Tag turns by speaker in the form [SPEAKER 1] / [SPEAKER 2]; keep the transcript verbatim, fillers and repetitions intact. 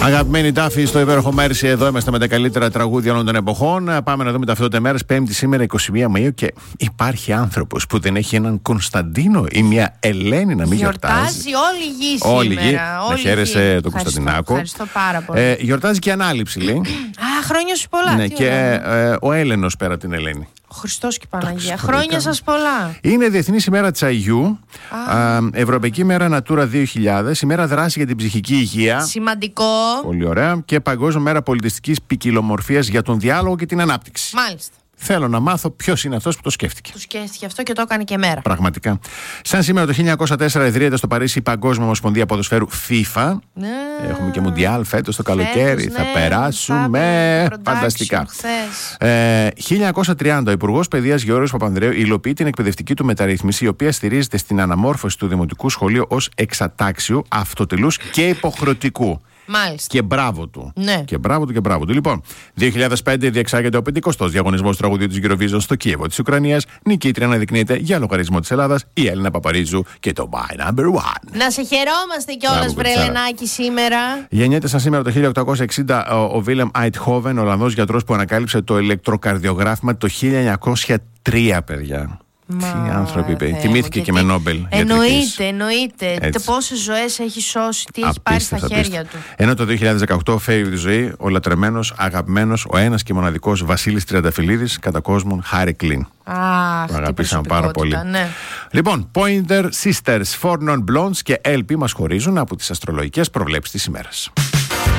[SPEAKER 1] Αγαπημένοι τάφοι, στο υπέροχο Μέρση, εδώ είμαστε με τα καλύτερα τραγούδια όλων των εποχών. Πάμε να δούμε ταυτότητες μέρες. Πέμπτη σήμερα, εικοστή πρώτη Μαΐου, και υπάρχει άνθρωπος που δεν έχει έναν Κωνσταντίνο ή μια Ελένη να μην γιορτάζει.
[SPEAKER 2] Γιορτάζει όλη η γη σήμερα.
[SPEAKER 1] Όλη η γη. Να χαίρεσαι τον Κωνσταντινάκο.
[SPEAKER 2] Ευχαριστώ πάρα πολύ.
[SPEAKER 1] Ε, γιορτάζει και Ανάληψη, λέει.
[SPEAKER 2] Α, χρόνια σου πολλά.
[SPEAKER 1] Ναι, και ε, ο Έλενος πέρα την Ελένη.
[SPEAKER 2] Ο Χριστός και η Παναγία. Χρόνια σας πολλά.
[SPEAKER 1] Είναι Διεθνής ημέρα Τσαγιού, α, Ευρωπαϊκή μέρα Natura δύο χιλιάδες, ημέρα δράση για την ψυχική υγεία.
[SPEAKER 2] Σημαντικό.
[SPEAKER 1] Πολύ ωραία. Και Παγκόσμια μέρα πολιτιστικής ποικιλομορφίας για τον διάλογο και την ανάπτυξη.
[SPEAKER 2] Μάλιστα.
[SPEAKER 1] Θέλω να μάθω ποιος είναι αυτός που το σκέφτηκε.
[SPEAKER 2] Το σκέφτηκε αυτό και το έκανε και μέρα.
[SPEAKER 1] Πραγματικά. Σαν σήμερα το χίλια εννιακόσια τέσσερα ιδρύεται στο Παρίσι η Παγκόσμια Ομοσπονδία Ποδοσφαίρου FIFA. Ναι. Έχουμε και Μουντιάλ φέτος το καλοκαίρι. Φέτος, θα ναι, περάσουμε φανταστικά. Ε, χίλια εννιακόσια τριάντα ο Υπουργός Παιδείας Γεώργιος Παπανδρέου υλοποιεί την εκπαιδευτική του μεταρρύθμιση, η οποία στηρίζεται στην αναμόρφωση του δημοτικού σχολείου ως εξατάξιου, αυτοτελούς και υποχρεωτικού.
[SPEAKER 2] Μάλιστα.
[SPEAKER 1] Και μπράβο του.
[SPEAKER 2] Ναι.
[SPEAKER 1] Και μπράβο του και μπράβο του. Λοιπόν, δύο χιλιάδες πέντε διεξάγεται ο πενηκοστός διαγωνισμός τραγουδιού της Eurovision στο Κίεβο της Ουκρανίας. Νικήτρια αναδεικνύεται για λογαριασμό της Ελλάδας η Έλληνα Παπαρίζου και το My Number One.
[SPEAKER 2] Να σε χαιρόμαστε κιόλας, βρε Ελενάκη, σήμερα.
[SPEAKER 1] Γεννιέται σαν σήμερα το χίλια οκτακόσια εξήντα ο Βίλεμ Άιτχόβεν, Ολλανδός γιατρός που ανακάλυψε το ηλεκτροκαρδιογράφημα το χίλια εννιακόσια τρία, παιδιά.
[SPEAKER 2] Μα,
[SPEAKER 1] τι άνθρωποι είπε. Τιμήθηκε και με Νόμπελ.
[SPEAKER 2] Εννοείται, εννοείται. Πόσες ζωές έχει σώσει, τι έχει πάρει στα χέρια του.
[SPEAKER 1] Ενώ το δύο χιλιάδες δεκαοκτώ φεύγει τη ζωή ο λατρεμένος, αγαπημένος, ο ένας και μοναδικός Βασίλης Τριανταφυλλίδης, κατά κόσμον Χάρη Κλίν.
[SPEAKER 2] Αχ,
[SPEAKER 1] το αγαπήσαμε πάρα πολύ.
[SPEAKER 2] Ναι.
[SPEAKER 1] Λοιπόν, Pointer Sisters, Four Non Blondes και ελ πι μας χωρίζουν από τις αστρολογικές προβλέψεις της ημέρας.